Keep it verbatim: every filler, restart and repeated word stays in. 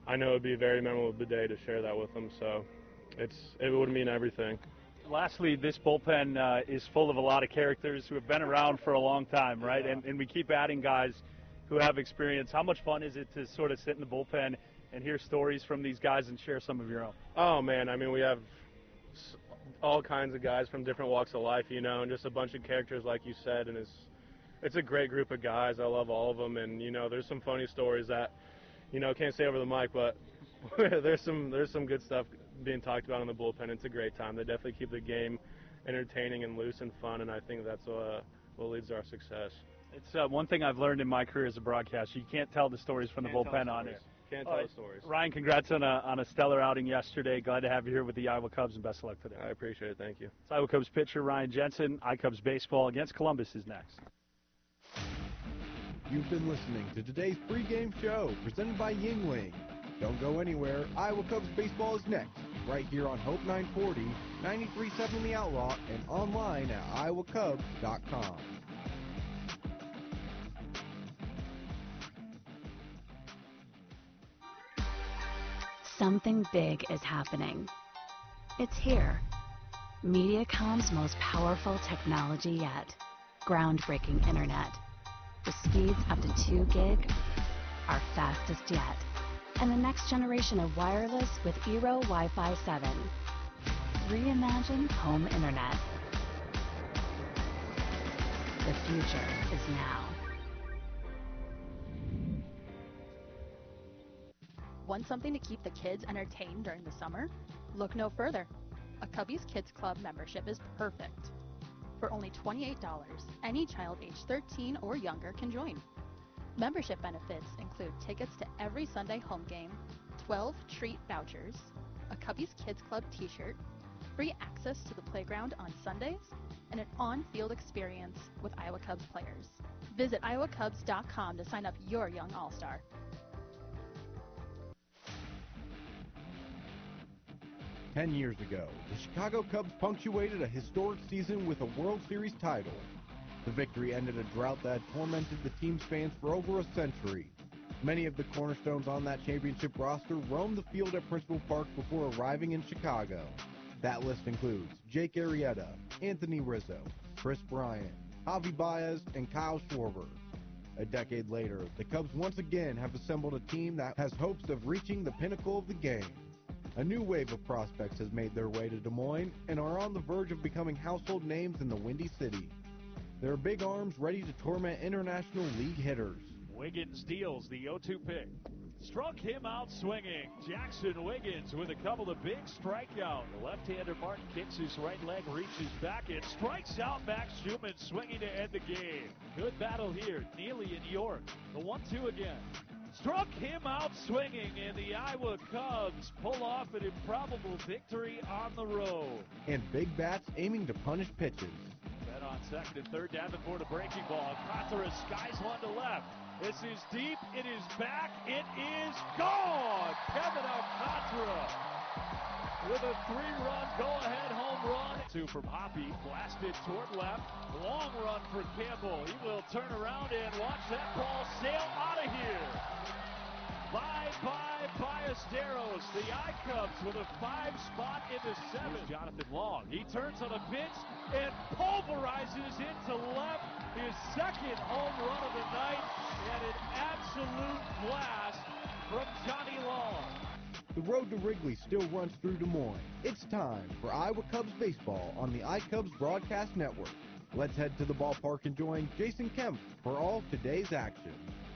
I know it would be a very memorable day to share that with them, so it's it would mean everything. Lastly, this bullpen uh, is full of a lot of characters who have been around for a long time, right? Yeah. And, and we keep adding guys who have experience. How much fun is it to sort of sit in the bullpen and hear stories from these guys and share some of your own? Oh, man, I mean, we have all kinds of guys from different walks of life, you know, and just a bunch of characters, like you said, and it's it's a great group of guys. I love all of them, and, you know, there's some funny stories that, you know, can't say over the mic, but there's some there's some good stuff being talked about in the bullpen. It's a great time. They definitely keep the game entertaining and loose and fun, and I think that's uh, what leads to our success. It's uh, one thing I've learned in my career as a broadcaster. You can't tell the stories from the Can't bullpen tell on stories. air. Can't All tell right. the stories. Ryan, congrats on a, on a stellar outing yesterday. Glad to have you here with the Iowa Cubs, and best of luck today. I appreciate it. Thank you. It's Iowa Cubs pitcher Ryan Jensen. iCubs baseball against Columbus is next. You've been listening to today's pregame show presented by Yingling. Don't go anywhere. Iowa Cubs baseball is next, right here on Hope nine forty, ninety-three point seven The Outlaw, and online at iowa cubs dot com. Something big is happening. It's here. Mediacom's most powerful technology yet. Groundbreaking internet. With speeds up to two gig, our fastest yet. And the next generation of wireless with Eero Wi-Fi seven. Reimagine home internet. The future is now. Want something to keep the kids entertained during the summer? Look no further. A Cubbies Kids Club membership is perfect. For only twenty-eight dollars, any child age thirteen or younger can join. Membership benefits include tickets to every Sunday home game, twelve treat vouchers, a Cubbies Kids Club t-shirt, free access to the playground on Sundays, and an on-field experience with Iowa Cubs players. Visit iowa cubs dot com to sign up your young all-star. Ten years ago, the Chicago Cubs punctuated a historic season with a World Series title. The victory ended a drought that had tormented the team's fans for over a century. Many of the cornerstones on that championship roster roamed the field at Principal Park before arriving in Chicago. That list includes Jake Arrieta, Anthony Rizzo, Chris Bryant, Javi Baez, and Kyle Schwarber. A decade later, the Cubs once again have assembled a team that has hopes of reaching the pinnacle of the game. A new wave of prospects has made their way to Des Moines and are on the verge of becoming household names in the Windy City. There are big arms ready to torment International League hitters. Wiggins deals the oh two pick. Struck him out swinging. Jackson Wiggins with a couple of big strikeouts. The left-hander Martin kicks his right leg, reaches back, and strikes out Max Schumann swinging to end the game. Good battle here. Neely in York. The one two again. Struck him out swinging, and the Iowa Cubs pull off an improbable victory on the road. And big bats aiming to punish pitches. Set on second and third, Davenport a breaking ball. Alcantara skies one to left. This is deep. It is back. It is gone. Kevin Alcantara with a three-run go-ahead home run. Two from Hoppy, blasted toward left. Long run for Campbell. He will turn around and watch that ball sail out of here. Bye-bye, Ballesteros. The I-Cubs with a five spot in the seventh. Jonathan Long. He turns on a pitch and pulverizes it to left. His second home run of the night, and an absolute blast from Johnny Long. The road to Wrigley still runs through Des Moines. It's time for Iowa Cubs baseball on the iCubs Broadcast Network. Let's head to the ballpark and join Jason Kemp for all of today's action.